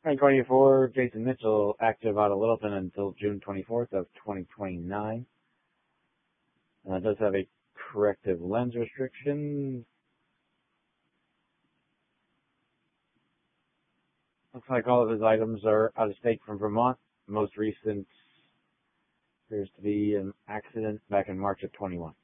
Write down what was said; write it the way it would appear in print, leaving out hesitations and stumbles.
2024, Jason Mitchell, active out of Littleton until June 24th of 2029. Does have a corrective lens restriction. Looks like all of his items are out of state from Vermont. Most recent appears to be an accident back in March of 21.